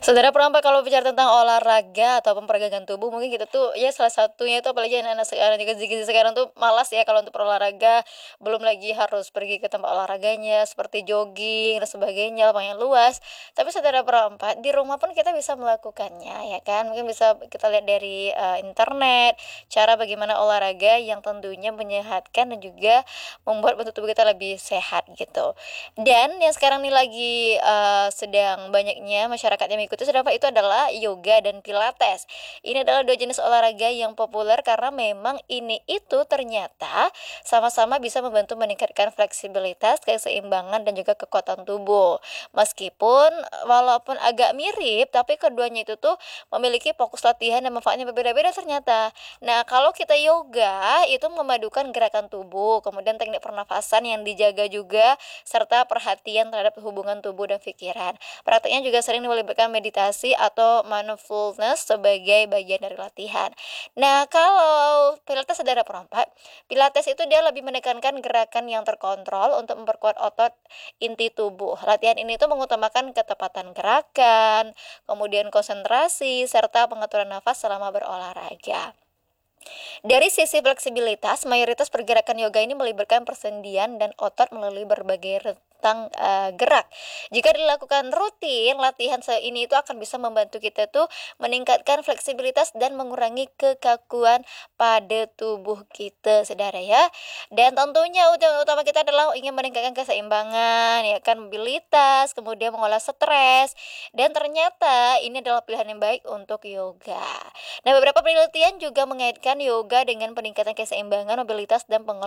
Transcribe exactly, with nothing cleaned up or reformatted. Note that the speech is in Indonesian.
Saudara perompak kalau bicara tentang olahraga ataupun peregangan tubuh mungkin kita tuh ya salah satunya itu apalagi anak-anak sekarang juga gizi-gizi sekarang tuh malas ya kalau untuk berolahraga, belum lagi harus pergi ke tempat olahraganya seperti jogging dan sebagainya, lapangan luas. Tapi saudara perompak di rumah pun kita bisa melakukannya ya kan. Mungkin bisa kita lihat dari eh, internet cara bagaimana olahraga yang tentunya menyehatkan dan juga membuat bentuk tubuh kita lebih sehat gitu. Dan yang sekarang nih lagi eh, sedang banyaknya masyarakat yang mengikuti sudah Pak, itu adalah yoga dan pilates. Ini adalah dua jenis olahraga yang populer karena memang ini itu ternyata sama-sama bisa membantu meningkatkan fleksibilitas, keseimbangan dan juga kekuatan tubuh. Meskipun walaupun agak mirip tapi keduanya itu tuh memiliki fokus latihan dan manfaatnya berbeda-beda ternyata. Nah, kalau kita yoga itu memadukan gerakan tubuh, kemudian teknik pernafasan yang dijaga juga serta perhatian terhadap hubungan tubuh dan pikiran. Prakteknya juga sering melibatkan meditasi atau mindfulness sebagai bagian dari latihan. Nah, kalau Pilates saudara perompak, Pilates itu dia lebih menekankan gerakan yang terkontrol untuk memperkuat otot inti tubuh. Latihan ini tuh mengutamakan ketepatan gerakan, kemudian konsentrasi, serta pengaturan nafas selama berolahraga. Dari sisi fleksibilitas, mayoritas pergerakan yoga ini melibatkan persendian dan otot melalui berbagai rentang uh, gerak. Jika dilakukan rutin, latihan ini itu akan bisa membantu kita tuh meningkatkan fleksibilitas dan mengurangi kekakuan pada tubuh kita, saudara ya. Dan tentunya ujian utama kita adalah ingin meningkatkan keseimbangan, ya kan, mobilitas, kemudian mengolah stres. Dan ternyata ini adalah pilihan yang baik untuk yoga. Nah, beberapa penelitian juga mengaitkan yoga dengan peningkatan keseimbangan, mobilitas, dan pengelolaan